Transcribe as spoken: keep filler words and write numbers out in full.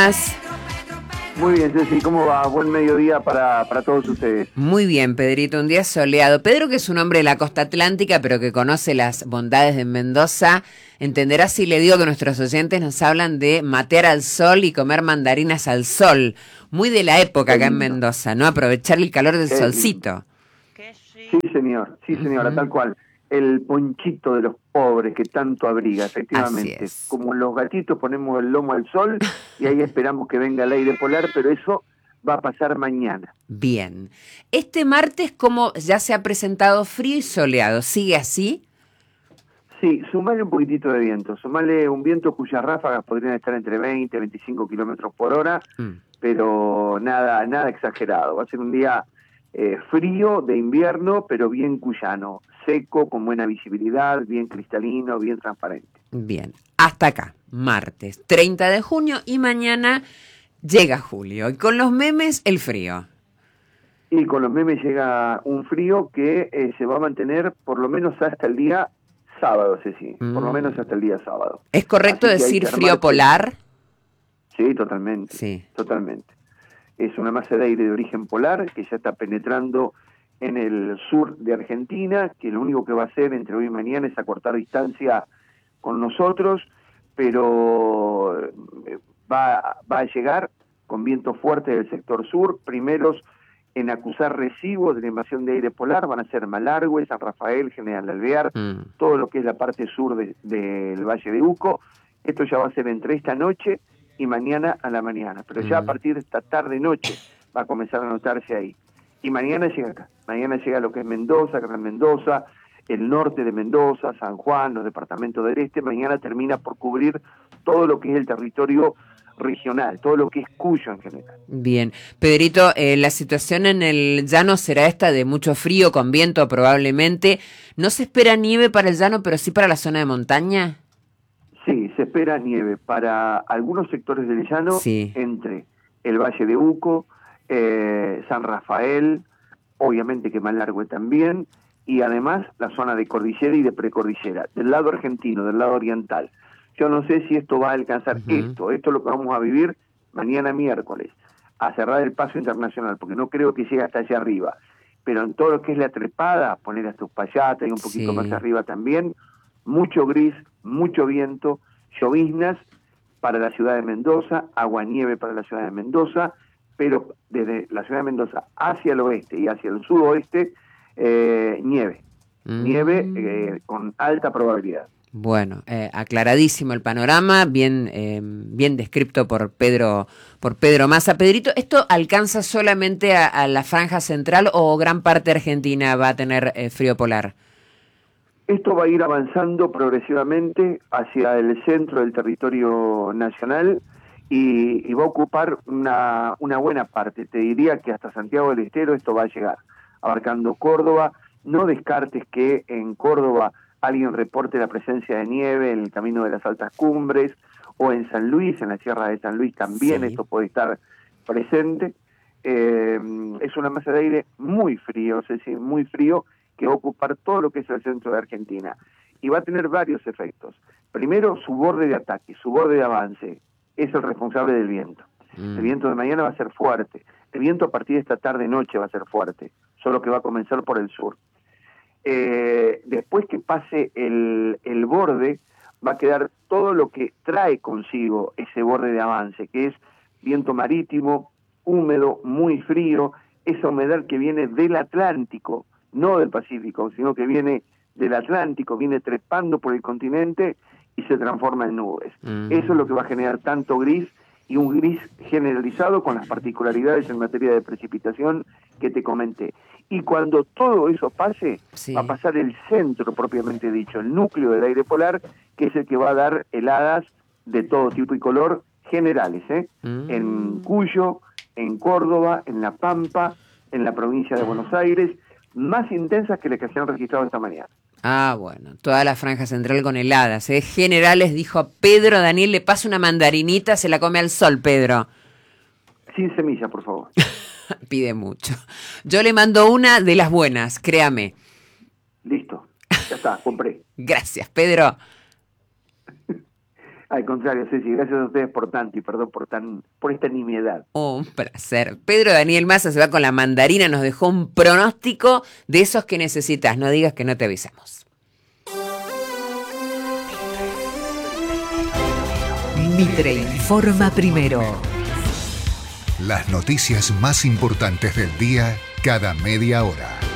estás? Muy bien, Ceci, ¿cómo va? Buen mediodía para, para todos ustedes. Muy bien, Pedrito, un día soleado. Pedro, que es un hombre de la costa atlántica, pero que conoce las bondades de Mendoza, entenderá si le digo que nuestros oyentes nos hablan de matear al sol y comer mandarinas al sol. Muy de la época acá en Mendoza, ¿no? Aprovechar el calor del Qué solcito. Sí, señor, sí, señora, uh-huh. Tal cual. El ponchito de los pobres que tanto abriga, efectivamente. Así es. Como los gatitos ponemos el lomo al sol y ahí esperamos que venga el aire polar, pero eso va a pasar mañana. Bien. Este martes, como ya se ha presentado frío y soleado, ¿sigue así? Sí, sumale un poquitito de viento, sumale un viento cuyas ráfagas podrían estar entre veinte y veinticinco kilómetros por hora, mm. pero nada, nada exagerado. Va a ser un día eh, frío de invierno, pero bien cuyano, seco, con buena visibilidad, bien cristalino, bien transparente. Bien, hasta acá, martes treinta de junio y mañana llega julio. Y con los memes, el frío. Y con los memes llega un frío que eh, se va a mantener por lo menos hasta el día sábado, Ceci, mm. por lo menos hasta el día sábado. ¿Es correcto Así decir frío polar? Sí, totalmente, sí. totalmente. Es una masa de aire de origen polar que ya está penetrando en el sur de Argentina, que lo único que va a hacer entre hoy y mañana es acortar distancia con nosotros, pero va, va a llegar con viento fuerte del sector sur. Primeros en acusar residuos de la invasión de aire polar van a ser Malargüe, San Rafael, General Alvear, mm. todo lo que es la parte sur del de, de Valle de Uco. Esto ya va a ser entre esta noche y mañana a la mañana, pero ya a partir de esta tarde-noche va a comenzar a notarse ahí. Y mañana llega acá, mañana llega lo que es Mendoza, Gran Mendoza, el norte de Mendoza, San Juan, los departamentos del este. Mañana termina por cubrir todo lo que es el territorio regional, todo lo que es Cuyo en general. Bien, Pedrito, eh, la situación en el llano será esta de mucho frío, con viento probablemente. ¿No se espera nieve para el llano, pero sí para la zona de montaña? Sí, se espera nieve para algunos sectores del llano, sí. entre el Valle de Uco, eh, San Rafael, obviamente que Malargüe también, y además la zona de cordillera y de precordillera, del lado argentino, del lado oriental. Yo no sé si esto va a alcanzar uh-huh. esto, esto es lo que vamos a vivir mañana miércoles, a cerrar el paso internacional, porque no creo que llegue hasta allá arriba, pero en todo lo que es la trepada, poner hasta Uspallata y un poquito sí. más arriba también, mucho gris, mucho viento, lloviznas para la ciudad de Mendoza, aguanieve para la ciudad de Mendoza, pero desde la ciudad de Mendoza hacia el oeste y hacia el sudoeste, eh, nieve, mm. nieve eh, con alta probabilidad. Bueno, eh, aclaradísimo el panorama, bien eh, bien descrito por Pedro por Pedro Massa. Pedrito, ¿esto alcanza solamente a, a la franja central o gran parte de Argentina va a tener eh, frío polar? Esto va a ir avanzando progresivamente hacia el centro del territorio nacional y, y va a ocupar una, una buena parte. Te diría que hasta Santiago del Estero esto va a llegar, abarcando Córdoba. No descartes que en Córdoba alguien reporte la presencia de nieve en el camino de las altas cumbres, o en San Luis, en la Sierra de San Luis también sí. esto puede estar presente. Eh, es una masa de aire muy frío, es decir, muy frío, que va a ocupar todo lo que es el centro de Argentina, y va a tener varios efectos. Primero, su borde de ataque, su borde de avance, es el responsable del viento. Mm. El viento de mañana va a ser fuerte, el viento a partir de esta tarde-noche va a ser fuerte, solo que va a comenzar por el sur. Eh, después que pase el, el borde, va a quedar todo lo que trae consigo ese borde de avance, que es viento marítimo, húmedo, muy frío, esa humedad que viene del Atlántico, no del Pacífico, sino que viene del Atlántico, viene trepando por el continente y se transforma en nubes. Mm. Eso es lo que va a generar tanto gris, y un gris generalizado con las particularidades en materia de precipitación que te comenté. Y cuando todo eso pase, sí. va a pasar el centro propiamente dicho, el núcleo del aire polar, que es el que va a dar heladas de todo tipo y color generales, ¿eh? Mm. En Cuyo, en Córdoba, en La Pampa, en la provincia de Buenos Aires, más intensas que las que se han registrado esta mañana. Ah, bueno, toda la franja central con heladas, ¿eh? Generales, dijo Pedro Daniel, le pasa una mandarinita, se la come al sol, Pedro. Sin semilla, por favor. Pide mucho. Yo le mando una de las buenas, créame. Listo, ya está, compré. Gracias, Pedro. Al contrario, Ceci, gracias a ustedes por tanto y perdón por tan por esta nimiedad. Un placer. Pedro Daniel Massa se va con la mandarina, nos dejó un pronóstico de esos que necesitas. No digas que no te avisamos. Mitre informa primero. Las noticias más importantes del día cada media hora.